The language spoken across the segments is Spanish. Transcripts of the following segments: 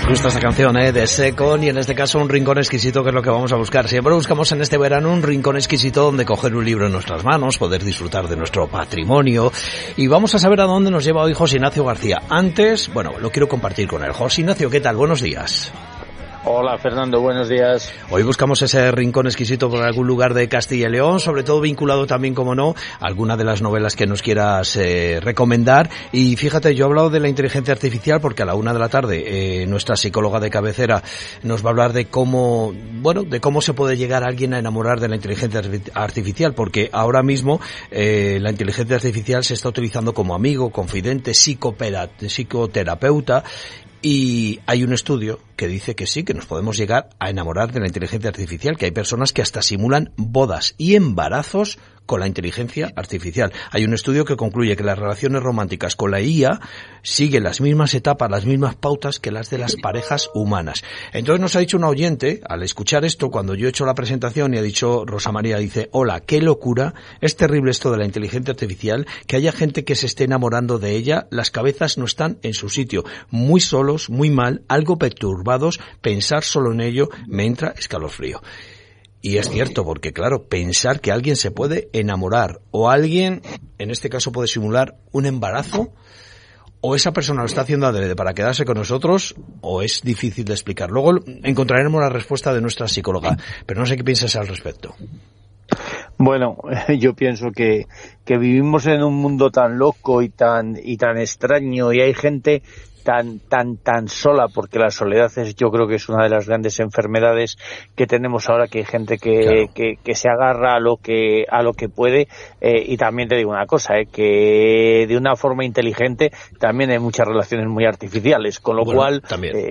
gusta esta canción, de Secon, y en este caso un rincón exquisito, que es lo que vamos a buscar. Siempre buscamos en este verano un rincón exquisito donde coger un libro en nuestras manos, poder disfrutar de nuestro patrimonio, y vamos a saber a dónde nos lleva hoy José Ignacio García. Antes, bueno, lo quiero compartir con él. José Ignacio, ¿qué tal? Buenos días. Hola Fernando, buenos días. Hoy buscamos ese rincón exquisito por algún lugar de Castilla y León, sobre todo vinculado también, como no, a alguna de las novelas que nos quieras recomendar. Y fíjate, yo he hablado de la inteligencia artificial porque a la 1 de la tarde nuestra psicóloga de cabecera nos va a hablar de cómo se puede llegar a alguien a enamorar de la inteligencia artificial, porque ahora mismo la inteligencia artificial se está utilizando como amigo, confidente, psicoterapeuta. Y hay un estudio que dice que sí, que nos podemos llegar a enamorar de la inteligencia artificial, que hay personas que hasta simulan bodas y embarazos con la inteligencia artificial. Hay un estudio que concluye que las relaciones románticas con la IA siguen las mismas etapas, las mismas pautas que las de las parejas humanas. Entonces nos ha dicho una oyente, al escuchar esto, cuando yo he hecho la presentación, y ha dicho, Rosa María, dice, hola, qué locura, es terrible esto de la inteligencia artificial, que haya gente que se esté enamorando de ella, las cabezas no están en su sitio, muy solos, muy mal, algo perturbados, pensar solo en ello me entra escalofrío. Y es cierto, porque claro, pensar que alguien se puede enamorar, o alguien, en este caso, puede simular un embarazo, o esa persona lo está haciendo adrede para quedarse con nosotros, o es difícil de explicar. Luego encontraremos la respuesta de nuestra psicóloga, pero no sé qué piensas al respecto. Bueno, yo pienso que vivimos en un mundo tan loco y tan extraño, y hay gente tan sola, porque la soledad yo creo que es una de las grandes enfermedades que tenemos ahora, que hay gente que se agarra a lo que puede, y también te digo una cosa, que de una forma inteligente también hay muchas relaciones muy artificiales, con lo cual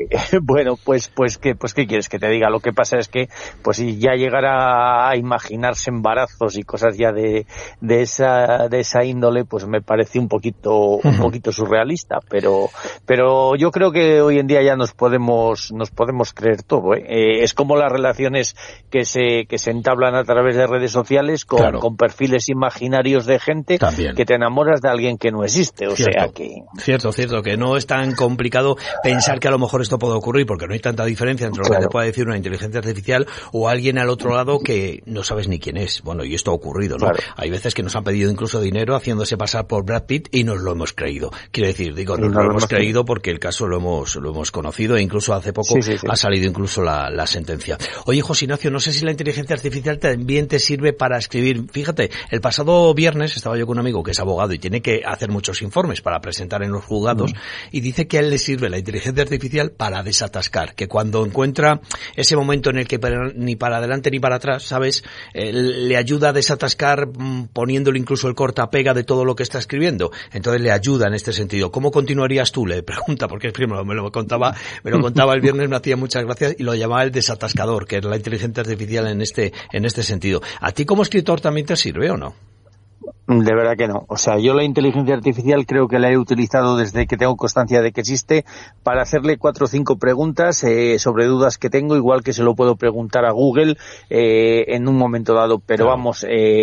¿qué quieres que te diga? Lo que pasa es que pues si ya llegar a imaginarse embarazos y cosas ya de esa índole, pues me parece un poquito surrealista, pero yo creo que hoy en día ya nos podemos creer todo, es como las relaciones que se entablan a través de redes sociales con perfiles imaginarios de gente también, que te enamoras de alguien que no existe, Cierto, que no es tan complicado pensar que a lo mejor esto puede ocurrir, porque no hay tanta diferencia entre lo que te puede decir una inteligencia artificial o alguien al otro lado que no sabes ni quién es. Bueno, y esto ha ocurrido, ¿no? Claro. Hay veces que nos han pedido incluso dinero haciéndose pasar por Brad Pitt y nos lo hemos creído. Quiero decir, nos lo hemos creído porque el caso lo hemos conocido, e incluso hace poco ha salido incluso la sentencia. Oye, José Ignacio, no sé si la inteligencia artificial también te sirve para escribir. Fíjate, el pasado viernes estaba yo con un amigo que es abogado y tiene que hacer muchos informes para presentar en los juzgados, y dice que a él le sirve la inteligencia artificial para desatascar, que cuando encuentra ese momento en el que ni para adelante ni para atrás, ¿sabes? Le ayuda a desatascar poniéndole incluso el corta-pega de todo lo que está escribiendo. Entonces le ayuda en este sentido. ¿Cómo continuarías tú? Le pregunta, porque primero me lo contaba el viernes, me hacía muchas gracias, y lo llamaba el desatascador, que es la inteligencia artificial en este sentido. ¿A ti como escritor también te sirve o no? De verdad que no. O sea, yo la inteligencia artificial creo que la he utilizado desde que tengo constancia de que existe para hacerle 4 o 5 preguntas sobre dudas que tengo, igual que se lo puedo preguntar a Google en un momento dado. Pero vamos,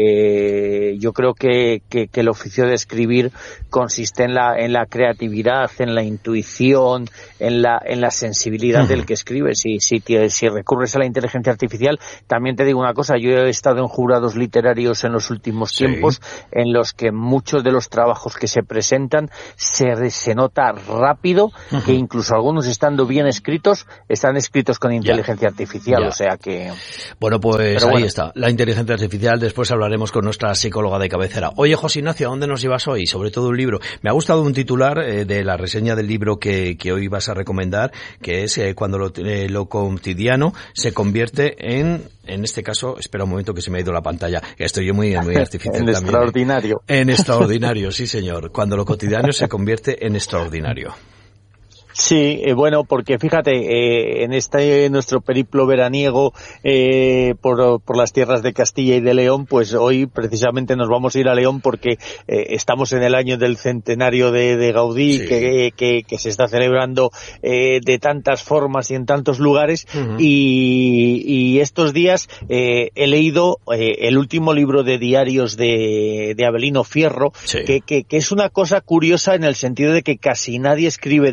yo creo que el oficio de escribir consiste en la creatividad, en la intuición, en la sensibilidad del que escribe. Si recurres a la inteligencia artificial, también te digo una cosa, yo he estado en jurados literarios en los últimos tiempos, en los que muchos de los trabajos que se presentan se nota rápido que incluso algunos, estando bien escritos, están escritos con inteligencia artificial, o sea que... Bueno, pues ahí está, la inteligencia artificial. Después hablaremos con nuestra psicóloga de cabecera. Oye, José Ignacio, ¿a dónde nos llevas hoy? Sobre todo un libro. Me ha gustado un titular de la reseña del libro que hoy vas a recomendar, que es cuando lo cotidiano se convierte en este caso, espera un momento que se me ha ido la pantalla, estoy yo muy artificial también. Extraordinario. En extraordinario, sí señor. Cuando lo cotidiano se convierte en extraordinario. Sí, bueno, porque fíjate, en nuestro periplo veraniego por las tierras de Castilla y de León, pues hoy precisamente nos vamos a ir a León porque estamos en el año del centenario de Gaudí, que se está celebrando de tantas formas y en tantos lugares, y estos días he leído el último libro de diarios de Avelino Fierro, que es una cosa curiosa en el sentido de que casi nadie escribe diarios, muy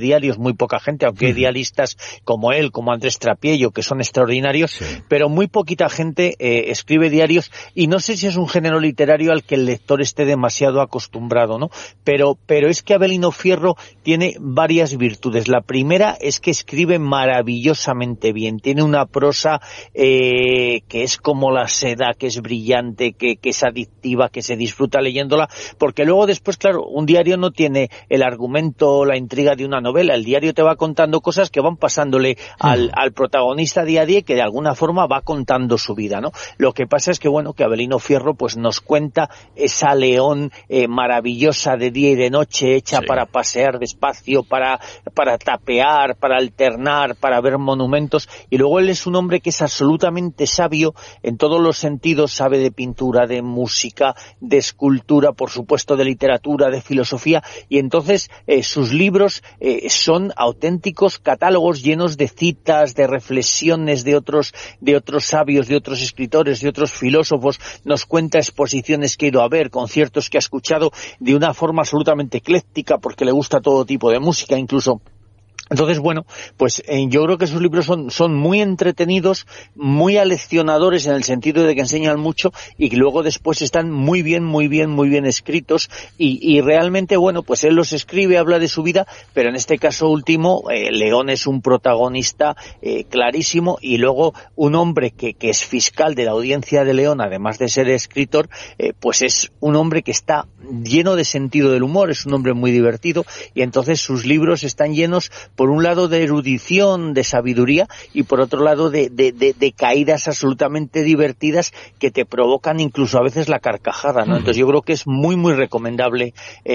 muy poca gente, aunque hay diaristas como él, como Andrés Trapiello, que son extraordinarios, pero muy poquita gente escribe diarios, y no sé si es un género literario al que el lector esté demasiado acostumbrado, ¿no? Pero es que Avelino Fierro tiene varias virtudes. La primera es que escribe maravillosamente bien, tiene una prosa que es como la seda, que es brillante, que es adictiva, que se disfruta leyéndola, porque luego después, claro, un diario no tiene el argumento, la intriga de una novela. El diario te va contando cosas que van pasándole al protagonista día a día, y que de alguna forma va contando su vida, ¿no? Lo que pasa es que, bueno, que Avelino Fierro pues nos cuenta esa León maravillosa de día y de noche, hecha para pasear despacio, para tapear, para alternar, para ver monumentos, y luego él es un hombre que es absolutamente sabio en todos los sentidos, sabe de pintura, de música, de escultura, por supuesto de literatura, de filosofía, y entonces sus libros son auténticos catálogos llenos de citas, de reflexiones de otros sabios, de otros escritores, de otros filósofos. Nos cuenta exposiciones que ha ido a ver, conciertos que ha escuchado, de una forma absolutamente ecléctica, porque le gusta todo tipo de música, incluso. Entonces, bueno, pues yo creo que sus libros son muy entretenidos, muy aleccionadores en el sentido de que enseñan mucho, y luego después están muy bien escritos, y realmente, bueno, pues él los escribe, habla de su vida, pero en este caso último, León es un protagonista clarísimo, y luego un hombre que es fiscal de la Audiencia de León, además de ser escritor, pues es un hombre que está lleno de sentido del humor, es un hombre muy divertido, y entonces sus libros están llenos, por un lado, de erudición, de sabiduría, y por otro lado de caídas absolutamente divertidas que te provocan incluso a veces la carcajada, ¿no? Entonces yo creo que es muy recomendable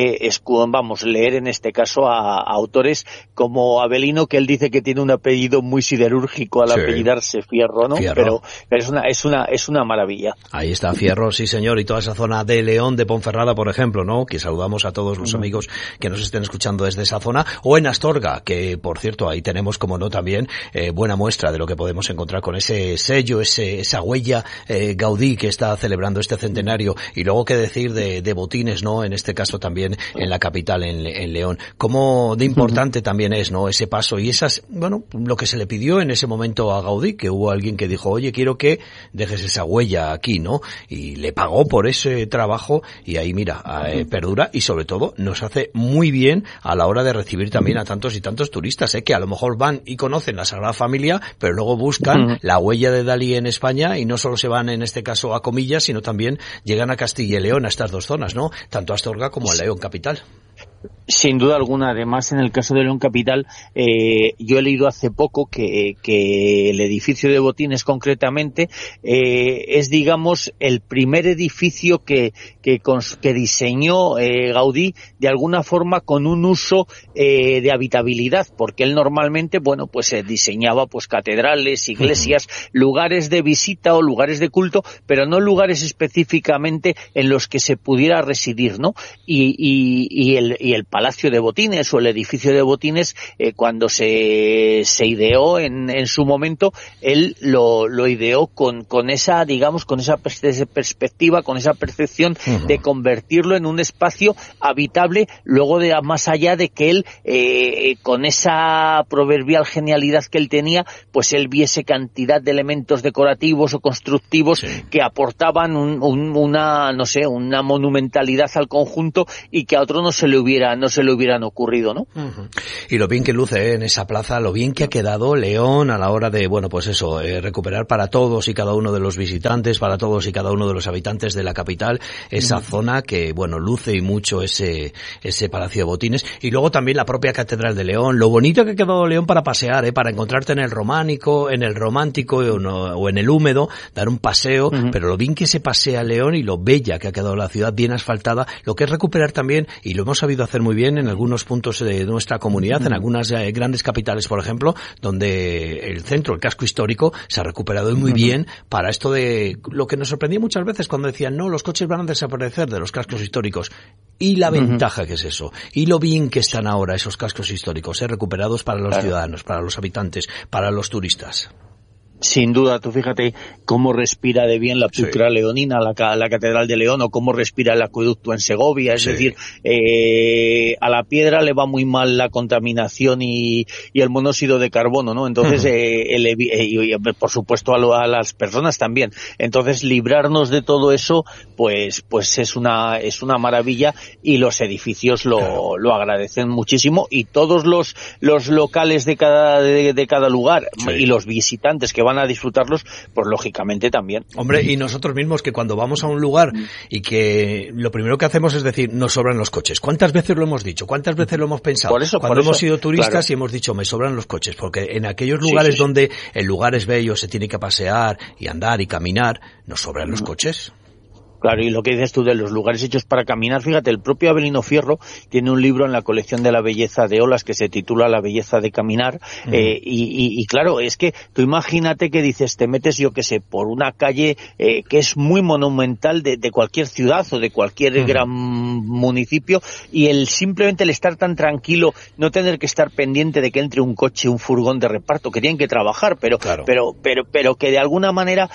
leer en este caso a autores como Avelino, que él dice que tiene un apellido muy siderúrgico al apellidarse Fierro, ¿no? Fierro. Pero es una maravilla. Ahí está Fierro, sí señor, y toda esa zona de León, de Ponferrada, por ejemplo, ¿no? Que saludamos a todos los amigos que nos estén escuchando desde esa zona, o en Astorga, que por cierto ahí tenemos, como no, también buena muestra de lo que podemos encontrar con ese sello, esa huella Gaudí que está celebrando este centenario. Y luego qué decir de Botines, ¿no? En este caso también en la capital, en León. Cómo de importante también es, ¿no? Ese paso y esas, bueno, lo que se le pidió en ese momento a Gaudí, que hubo alguien que dijo, oye, quiero que dejes esa huella aquí, ¿no? Y le pagó por ese trabajo, y ahí mira, perdura, y sobre todo nos hace muy bien a la hora de recibir también a tantos y tantos turistas, que a lo mejor van y conocen la Sagrada Familia, pero luego buscan la huella de Dalí en España, y no solo se van en este caso a Comillas, sino también llegan a Castilla y León, a estas dos zonas, ¿no? Tanto a Astorga como a León capital. Sin duda alguna. Además, en el caso de León capital, yo he leído hace poco que el edificio de Botines concretamente es, digamos, el primer edificio que diseñó Gaudí de alguna forma con un uso de habitabilidad, porque él normalmente, bueno, pues diseñaba pues catedrales, iglesias, lugares de visita o lugares de culto, pero no lugares específicamente en los que se pudiera residir, ¿no? Y el Palacio de Botines o el edificio de Botines, cuando se ideó en su momento, él lo ideó con esa, digamos, con esa perspectiva, con esa percepción de convertirlo en un espacio habitable, luego de más allá de que él, con esa proverbial genialidad que él tenía, pues él viese cantidad de elementos decorativos o constructivos que aportaban una monumentalidad al conjunto, y que a otro no se le hubieran ocurrido, ¿no? Y lo bien que luce en esa plaza, lo bien que ha quedado León a la hora de, bueno, pues eso, recuperar para todos y cada uno de los visitantes, para todos y cada uno de los habitantes de la capital, esa zona que, bueno, luce y mucho ese Palacio de Botines. Y luego también la propia Catedral de León, lo bonito que ha quedado León para pasear, para encontrarte en el romántico o en el húmedo, dar un paseo, pero lo bien que se pasea León y lo bella que ha quedado la ciudad, bien asfaltada, lo que es recuperar también, y lo hemos sabido hacer muy bien en algunos puntos de nuestra comunidad, en algunas grandes capitales, por ejemplo, donde el centro, el casco histórico, se ha recuperado muy bien para esto de lo que nos sorprendía muchas veces cuando decían, no, los coches van a desaparecer de los cascos históricos. Y la ventaja que es eso, y lo bien que están ahora esos cascos históricos, recuperados para los ciudadanos, para los habitantes, para los turistas. Sin duda, tú fíjate cómo respira de bien la pulcra leonina, la Catedral de León, o cómo respira el acueducto en Segovia. Es decir, a la piedra le va muy mal la contaminación y el monóxido de carbono, ¿no? Entonces, por supuesto a las personas también. Entonces, librarnos de todo eso, pues es una maravilla, y los edificios lo agradecen muchísimo, y todos los locales de cada lugar y los visitantes que van a disfrutarlos, pues lógicamente también. Hombre, y nosotros mismos, que cuando vamos a un lugar y que lo primero que hacemos es decir, nos sobran los coches. ¿Cuántas veces lo hemos dicho? ¿Cuántas veces lo hemos pensado? Cuando hemos sido turistas, y hemos dicho, me sobran los coches, porque en aquellos lugares donde el lugar es bello, se tiene que pasear y andar y caminar, nos sobran los coches. Claro, y lo que dices tú de los lugares hechos para caminar, fíjate, el propio Avelino Fierro tiene un libro en la colección de la belleza de Olas que se titula La belleza de caminar, y claro, es que tú imagínate que dices, te metes, yo qué sé, por una calle que es muy monumental de cualquier ciudad o de cualquier gran municipio, y simplemente el estar tan tranquilo, no tener que estar pendiente de que entre un coche, un furgón de reparto, que tienen que trabajar, pero que de alguna manera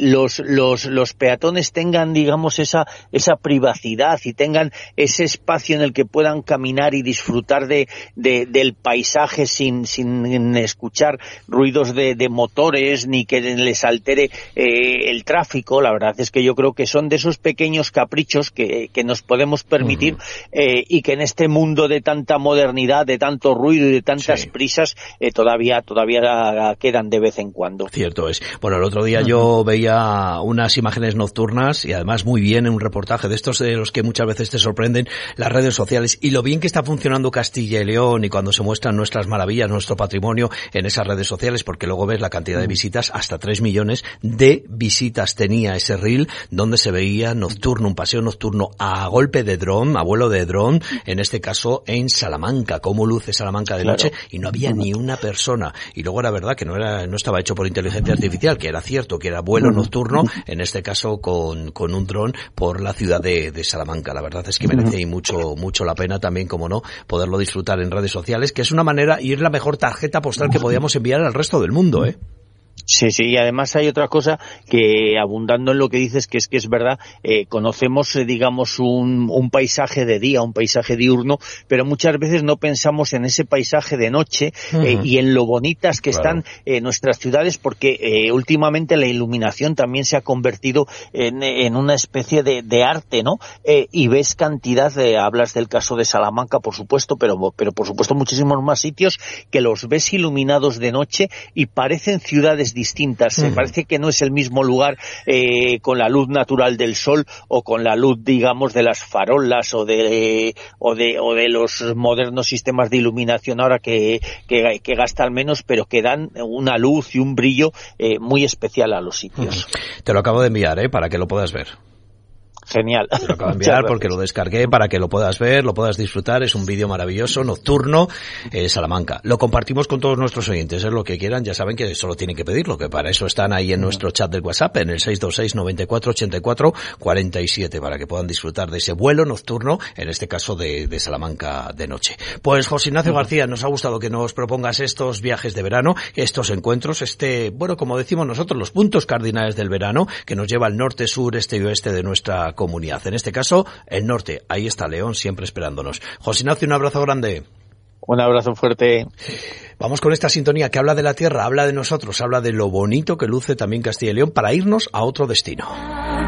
los peatones tengan, digamos, esa privacidad y tengan ese espacio en el que puedan caminar y disfrutar del paisaje sin escuchar ruidos de motores ni que les altere el tráfico. La verdad es que yo creo que son de esos pequeños caprichos que nos podemos permitir, y que en este mundo de tanta modernidad, de tanto ruido y de tantas prisas, todavía quedan de vez en cuando. Cierto es. Bueno, el otro día yo veía unas imágenes nocturnas, y además muy bien, en un reportaje de estos de los que muchas veces te sorprenden las redes sociales, y lo bien que está funcionando Castilla y León, y cuando se muestran nuestras maravillas, nuestro patrimonio en esas redes sociales, porque luego ves la cantidad de visitas, hasta 3 millones de visitas tenía ese reel, donde se veía nocturno, un paseo nocturno a golpe de dron, a vuelo de dron, en este caso en Salamanca, cómo luce Salamanca de noche, y no había ni una persona. Y luego era verdad que no estaba hecho por inteligencia artificial, que era cierto, que era vuelo nocturno, en este caso con un dron por la ciudad de Salamanca. La verdad es que merece mucho la pena también, como no, poderlo disfrutar en redes sociales, que es una manera, y es la mejor tarjeta postal que podíamos enviar al resto del mundo, ¿eh? Sí, y además hay otra cosa que, abundando en lo que dices, que es verdad, conocemos, digamos, un paisaje de día, un paisaje diurno, pero muchas veces no pensamos en ese paisaje de noche, y en lo bonitas que están nuestras ciudades, porque últimamente la iluminación también se ha convertido en una especie de arte, ¿no? Y ves cantidad hablas del caso de Salamanca, por supuesto, pero por supuesto muchísimos más sitios que los ves iluminados de noche y parecen ciudades distintas. Parece que no es el mismo lugar con la luz natural del sol o con la luz, digamos, de las farolas o de los modernos sistemas de iluminación ahora que gastan menos, pero que dan una luz y un brillo muy especial a los sitios. Te lo acabo de enviar, para que lo puedas ver. Genial. Te lo acabo de enviar porque lo descargué para que lo puedas ver, lo puedas disfrutar. Es un vídeo maravilloso, nocturno, Salamanca. Lo compartimos con todos nuestros oyentes, es lo que quieran. Ya saben que solo tienen que pedirlo, que para eso están ahí en nuestro chat del WhatsApp, en el 626 94 84 47, para que puedan disfrutar de ese vuelo nocturno, en este caso de Salamanca de noche. Pues José Ignacio García, nos ha gustado que nos propongas estos viajes de verano, estos encuentros, como decimos nosotros, los puntos cardinales del verano, que nos lleva al norte, sur, este y oeste de nuestra comunidad. En este caso, el norte. Ahí está León siempre esperándonos. José Ignacio, un abrazo grande. Un abrazo fuerte. Vamos con esta sintonía que habla de la tierra, habla de nosotros, habla de lo bonito que luce también Castilla y León, para irnos a otro destino.